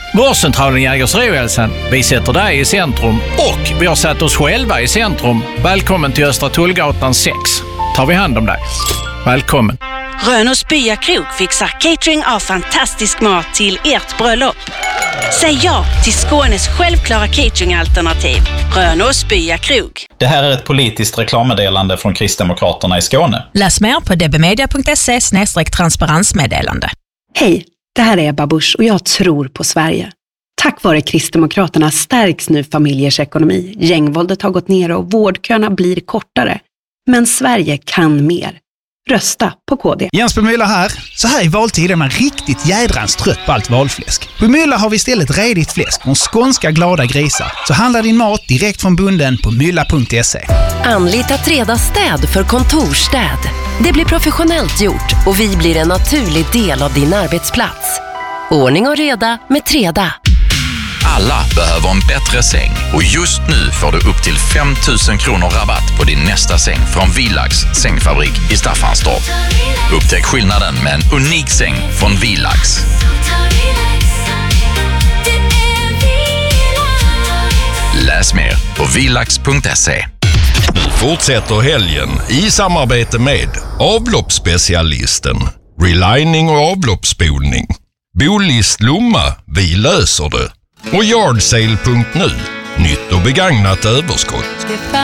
Vårdcentralen Jägersro-Hälsan. Vi sätter dig i centrum och vi har satt oss själva i centrum. Välkommen till Östra Tullgatan 6. Tar vi hand om dig. Välkommen. Rönås Byakrog fixar catering av fantastisk mat till ert bröllop. Säg ja till Skånes självklara cateringalternativ. Rönås Byakrog. Det här är ett politiskt reklammeddelande från Kristdemokraterna i Skåne. Läs mer på dbmedia.se/transparensmeddelande. Hej, det här är Ebba Busch och jag tror på Sverige. Tack vare Kristdemokraterna stärks nu familjers ekonomi. Gängvåldet har gått ner och vårdköerna blir kortare. Men Sverige kan mer. Rösta på KD. Jens Bemylla här. Så här i valtid är man riktigt jädrans trött på allt valfläsk. På Mylla har vi istället redigt fläsk från skånska glada grisar. Så handla din mat direkt från bunden på mylla.se. Anlita Treda städ för kontorstäd. Det blir professionellt gjort och vi blir en naturlig del av din arbetsplats. Ordning och reda med Treda. Alla behöver en bättre säng och just nu får du upp till 5 000 kronor rabatt på din nästa säng från Villax sängfabrik i Staffanstorp. Upptäck skillnaden med en unik säng från Villax. Läs mer på villax.se. Nu fortsätter helgen i samarbete med avloppsspecialisten, relining och avloppsspolning. Bolist Lomma, vi löser det. Och yardsale.nu, nytt och begagnat överskott.